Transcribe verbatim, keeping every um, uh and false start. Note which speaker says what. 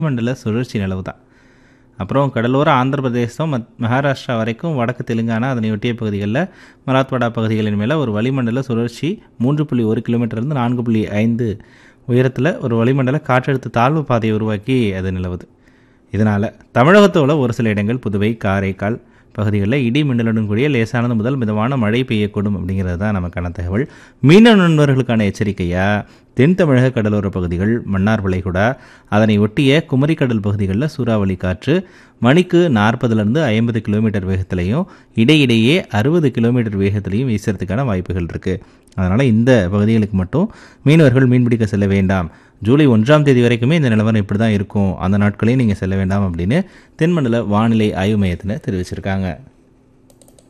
Speaker 1: மண்டல சுழற்சி நிலவுதான். அப்புறம் கடலோர ஆந்திர பிரதேசம் மத் மகாராஷ்டிரா வரைக்கும் வடக்கு தெலுங்கானா அதனையொட்டிய பகுதிகளில் மராத்வாடா பகுதிகளின் மேலே ஒரு வளிமண்டல சுழற்சி மூன்று புள்ளி ஒரு கிலோமீட்டர்லேருந்து நான்கு புள்ளி ஐந்து உயரத்தில் ஒரு வளிமண்டல காற்றழுத்த தாழ்வு பாதையை உருவாக்கி அது நிலவுது. இதனால் தமிழகத்தோட ஒரு சில இடங்கள் புதுவை காரைக்கால் பகுதிகளில் இடி மின்னலுடன் கூடிய லேசானது முதல் மிதமான மழை பெய்யக்கூடும் அப்படிங்கிறது தான் நமக்கான தகவல். மீனவ நண்பர்களுக்கான எச்சரிக்கையாக தென் தமிழக கடலோர பகுதிகள், மன்னார் வளைகுடா அதனை ஒட்டிய குமரிக்கடல் பகுதிகளில் சூறாவளி காற்று மணிக்கு நாற்பதுலேருந்து ஐம்பது கிலோமீட்டர் வேகத்திலையும் இடையிடையே அறுபது கிலோமீட்டர் வேகத்திலையும் வீசுறதுக்கான வாய்ப்புகள் இருக்குது. அதனால் இந்த பகுதிகளுக்கு மட்டும் மீனவர்கள் மீன்பிடிக்க செல்ல வேண்டாம். ஜூலை ஒன்றாம் தேதி வரைக்குமே இந்த நிலவரம் இப்படி தான் இருக்கும், அந்த நாட்களையும் நீங்கள் செல்ல வேண்டாம் அப்படின்னு தென்மண்டல வானிலை ஆய்வு மையத்தில் தெரிவிச்சிருக்காங்க.